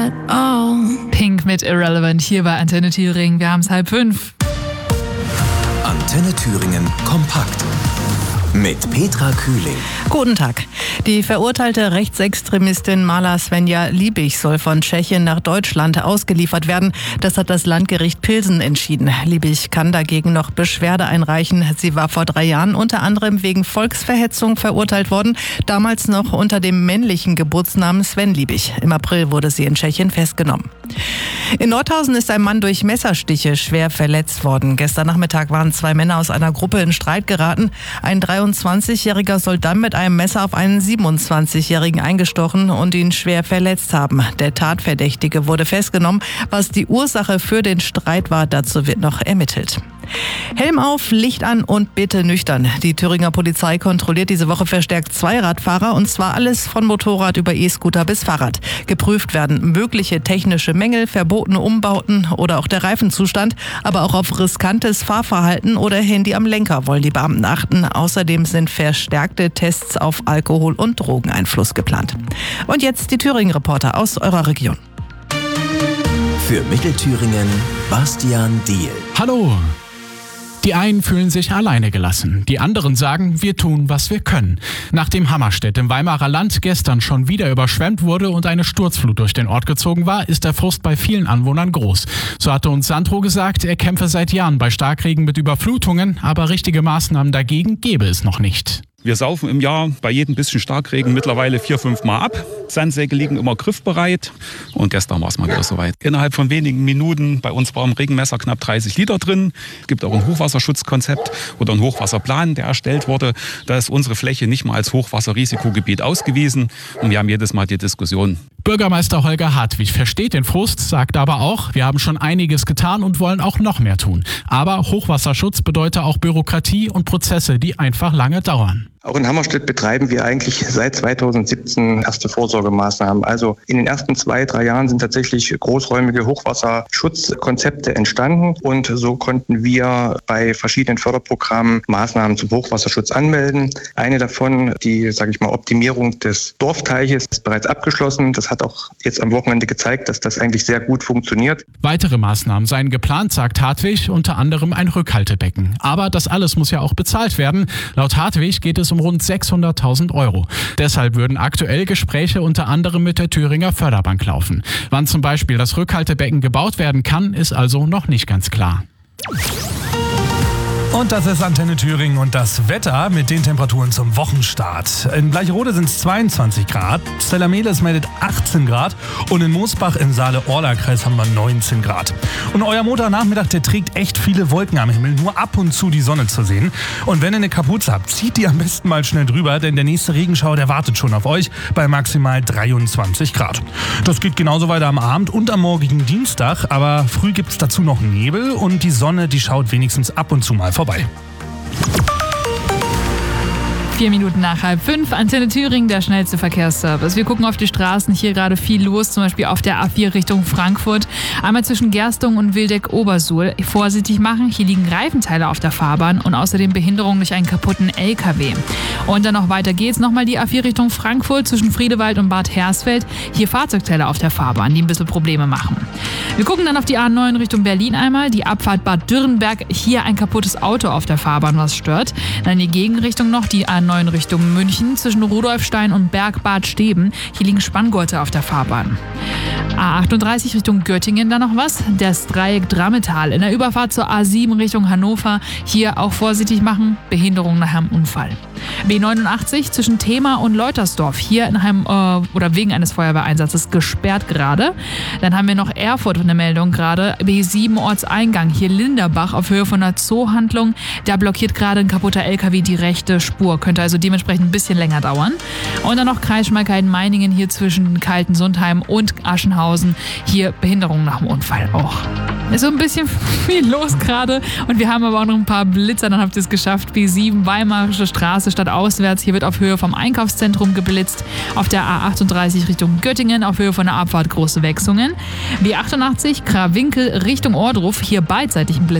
Pink mit Irrelevant hier bei Antenne Thüringen. Wir haben es 4:30. Antenne Thüringen kompakt. Mit Petra Kühling. Guten Tag. Die verurteilte Rechtsextremistin Mala Svenja Liebig soll von Tschechien nach Deutschland ausgeliefert werden. Das hat das Landgericht Pilsen entschieden. Liebig kann dagegen noch Beschwerde einreichen. Sie war vor 3 Jahren unter anderem wegen Volksverhetzung verurteilt worden. Damals noch unter dem männlichen Geburtsnamen Sven Liebig. Im April wurde sie in Tschechien festgenommen. In Nordhausen ist ein Mann durch Messerstiche schwer verletzt worden. Gestern Nachmittag waren 2 Männer aus einer Gruppe in Streit geraten. Ein 23-Jähriger soll dann mit einem Messer auf einen 27-Jährigen eingestochen und ihn schwer verletzt haben. Der Tatverdächtige wurde festgenommen. Was die Ursache für den Streit war, dazu wird noch ermittelt. Helm auf, Licht an und bitte nüchtern. Die Thüringer Polizei kontrolliert diese Woche verstärkt Zweiradfahrer, und zwar alles von Motorrad über E-Scooter bis Fahrrad. Geprüft werden mögliche technische Mängel, verbotene Umbauten oder auch der Reifenzustand, aber auch auf riskantes Fahrverhalten oder Handy am Lenker wollen die Beamten achten. Außerdem sind verstärkte Tests auf Alkohol- und Drogeneinfluss geplant. Und jetzt die Thüringen-Reporter aus eurer Region. Für Mittelthüringen Bastian Diehl. Hallo! Die einen fühlen sich alleine gelassen, die anderen sagen, wir tun, was wir können. Nachdem Hammerstedt im Weimarer Land gestern schon wieder überschwemmt wurde und eine Sturzflut durch den Ort gezogen war, ist der Frust bei vielen Anwohnern groß. So hatte uns Sandro gesagt, er kämpfe seit Jahren bei Starkregen mit Überflutungen, aber richtige Maßnahmen dagegen gäbe es noch nicht. Wir saufen im Jahr bei jedem bisschen Starkregen mittlerweile 4-5 Mal ab. Sandsäcke liegen immer griffbereit. Und gestern war es mal wieder soweit. Innerhalb von wenigen Minuten, bei uns war im Regenmesser knapp 30 Liter drin. Es gibt auch ein Hochwasserschutzkonzept oder einen Hochwasserplan, der erstellt wurde. Da ist unsere Fläche nicht mal als Hochwasserrisikogebiet ausgewiesen. Und wir haben jedes Mal die Diskussion. Bürgermeister Holger Hartwig versteht den Frust, sagt aber auch, wir haben schon einiges getan und wollen auch noch mehr tun. Aber Hochwasserschutz bedeutet auch Bürokratie und Prozesse, die einfach lange dauern. Auch in Hammerstedt betreiben wir eigentlich seit 2017 erste Vorsorgemaßnahmen. Also in den ersten 2-3 Jahren sind tatsächlich großräumige Hochwasserschutzkonzepte entstanden, und so konnten wir bei verschiedenen Förderprogrammen Maßnahmen zum Hochwasserschutz anmelden. Eine davon, die, Optimierung des Dorfteiches, ist bereits abgeschlossen. Das hat auch jetzt am Wochenende gezeigt, dass das eigentlich sehr gut funktioniert. Weitere Maßnahmen seien geplant, sagt Hartwig, unter anderem ein Rückhaltebecken. Aber das alles muss ja auch bezahlt werden. Laut Hartwig geht es um rund 600.000 Euro. Deshalb würden aktuell Gespräche unter anderem mit der Thüringer Förderbank laufen. Wann zum Beispiel das Rückhaltebecken gebaut werden kann, ist also noch nicht ganz klar. Und das ist Antenne Thüringen und das Wetter mit den Temperaturen zum Wochenstart. In Bleicherode sind es 22 Grad, Zellermeles meldet 18 Grad und in Moosbach im Saale-Orla-Kreis haben wir 19 Grad. Und euer Montagnachmittag, der trägt echt viele Wolken am Himmel, nur ab und zu die Sonne zu sehen. Und wenn ihr eine Kapuze habt, zieht die am besten mal schnell drüber, denn der nächste Regenschauer, der wartet schon auf euch bei maximal 23 Grad. Das geht genauso weiter am Abend und am morgigen Dienstag, aber früh gibt es dazu noch Nebel und die Sonne, die schaut wenigstens ab und zu mal vorbei. 4 Minuten nach 4:30, Antenne Thüringen, der schnellste Verkehrsservice. Wir gucken auf die Straßen, hier gerade viel los, zum Beispiel auf der A4 Richtung Frankfurt. Einmal zwischen Gerstungen und Wildeck-Obersuhl. Vorsichtig machen, hier liegen Reifenteile auf der Fahrbahn und außerdem Behinderung durch einen kaputten LKW. Und dann noch weiter geht's, nochmal die A4 Richtung Frankfurt zwischen Friedewald und Bad Hersfeld. Hier Fahrzeugteile auf der Fahrbahn, die ein bisschen Probleme machen. Wir gucken dann auf die A9 Richtung Berlin einmal, die Abfahrt Bad Dürrenberg. Hier ein kaputtes Auto auf der Fahrbahn, was stört. Dann die Gegenrichtung noch, die A9 Richtung München zwischen Rudolfstein und Bergbad Steben. Hier liegen Spanngurte auf der Fahrbahn. A38 Richtung Göttingen dann noch was. Das Dreieck Drammetal in der Überfahrt zur A7 Richtung Hannover. Hier auch vorsichtig machen, Behinderung nach einem Unfall. B89 zwischen Thema und Leutersdorf. Hier in einem, wegen eines Feuerwehreinsatzes gesperrt gerade. Dann haben wir noch Erfurt eine Meldung gerade. B7 Ortseingang. Hier Linderbach auf Höhe von einer Zoohandlung. Da blockiert gerade ein kaputter LKW die rechte Spur. Könnte also dementsprechend ein bisschen länger dauern. Und dann noch Kreis Schmalkalden-Meiningen hier zwischen Kaltensundheim und Aschenhausen. Hier Behinderung nach dem Unfall auch. Ist so ein bisschen viel los gerade. Und wir haben aber auch noch ein paar Blitzer, dann habt ihr es geschafft. B7 Weimarische Straße stadtauswärts. Hier wird auf Höhe vom Einkaufszentrum geblitzt. Auf der A38 Richtung Göttingen auf Höhe von der Abfahrt große Wechselungen. B88 Krawinkel Richtung Ohrdruf. Hier beidseitig ein Blitz.